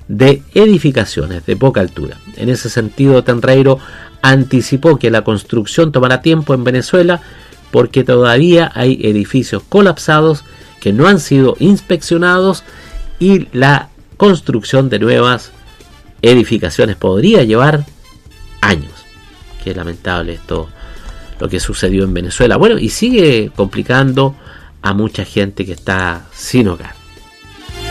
de edificaciones de poca altura. En ese sentido, Tenreiro anticipó que la construcción tomará tiempo en Venezuela porque todavía hay edificios colapsados que no han sido inspeccionados y la construcción de nuevas edificaciones podría llevar años. Qué lamentable esto, lo que sucedió en Venezuela. Bueno, y sigue complicando a mucha gente que está sin hogar.